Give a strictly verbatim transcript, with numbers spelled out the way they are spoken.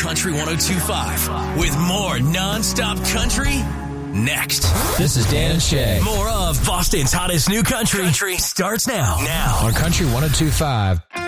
Country one oh two point five with more nonstop country next. This is Dan and Shay. More of Boston's hottest new country, country starts now. Now on Country one oh two point five.